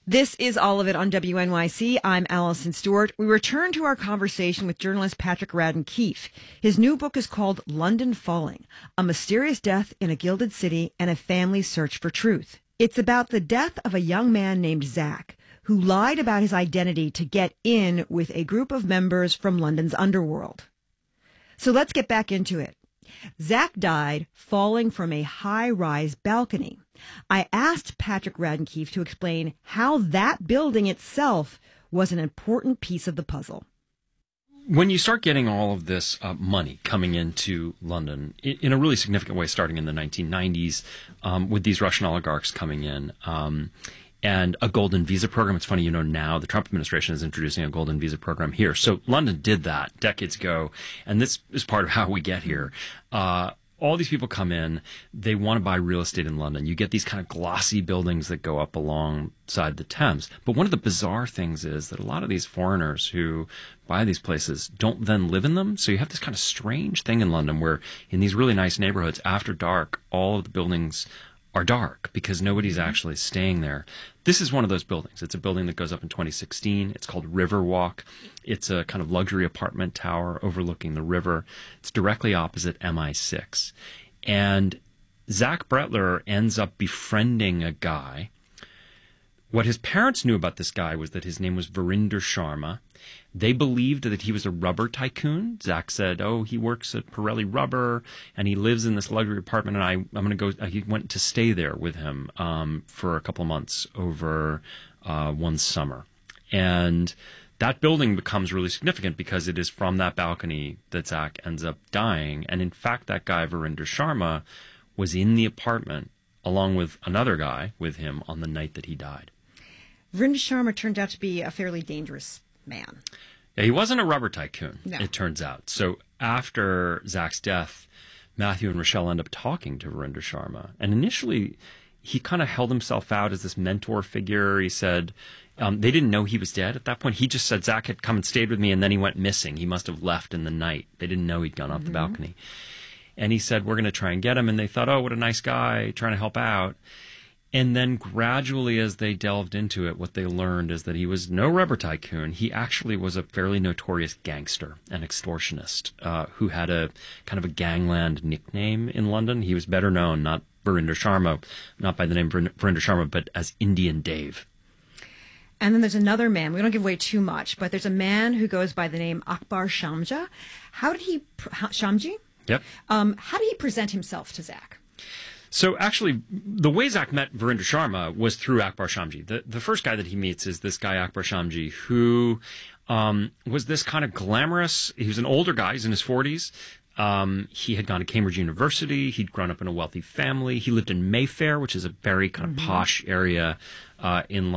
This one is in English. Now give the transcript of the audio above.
This is All of It on WNYC. I'm Allison Stewart. We return to our conversation with journalist Patrick Radden Keefe. His new book is called London Falling, A Mysterious Death in a Gilded City and a Family's Search for Truth. It's about the death of a young man named Zach, who lied about his identity to get in with a group of members from London's underworld. So let's get back into it. Zach died falling from a high-rise balcony. I asked Patrick Radden Keefe to explain how that building itself was an important piece of the puzzle. When you start getting all of this money coming into London in a really significant way, starting in the 1990s, with these Russian oligarchs coming in, and a golden visa program. It's funny, now the Trump administration is introducing a golden visa program here. So London did that decades ago, and this is part of how we get here. All these people come in, they want to buy real estate in London. You get these kind of glossy buildings that go up alongside the Thames. But one of the bizarre things is that a lot of these foreigners who buy these places don't then live in them. So you have this kind of strange thing in London where in these really nice neighborhoods, after dark, all of the buildings are dark because nobody's actually staying there. This is one of those buildings. It's a building that goes up in 2016. It's called Riverwalk. It's a kind of luxury apartment tower overlooking the river. It's directly opposite MI6. And Zach Bretler ends up befriending a guy. What his parents knew about this guy was that his name was Verinder Sharma. They believed that he was a rubber tycoon. Zach said, he works at Pirelli Rubber, and he lives in this luxury apartment, and I'm going to go. He went to stay there with him for a couple of months over one summer. And that building becomes really significant because it is from that balcony that Zach ends up dying. And in fact, that guy, Verinder Sharma, was in the apartment along with another guy with him on the night that he died. Verinder Sharma turned out to be a fairly dangerous man. Yeah, he wasn't a rubber tycoon, no. It turns out. So after Zach's death, Matthew and Rochelle end up talking to Verinder Sharma. And initially, he kind of held himself out as this mentor figure. He said they didn't know he was dead at that point. He just said Zach had come and stayed with me, and then he went missing. He must have left in the night. They didn't know he'd gone off the balcony. And he said, we're going to try and get him. And they thought, what a nice guy, trying to help out. And then gradually, as they delved into it, what they learned is that he was no rubber tycoon. He actually was a fairly notorious gangster and extortionist who had a kind of a gangland nickname in London. He was better known, not Verinder Sharma, not by the name Verinder Sharma, but as Indian Dave. And then there's another man. We don't give away too much, but there's a man who goes by the name Akbar Shamji. Shamji? Yep. How did he present himself to Zach? So actually, the way Zach met Verinder Sharma was through Akbar Shamji. The first guy that he meets is this guy, Akbar Shamji, who was this kind of glamorous, he was an older guy, he's in his 40s. He had gone to Cambridge University. He'd grown up in a wealthy family. He lived in Mayfair, which is a very kind of posh area in London.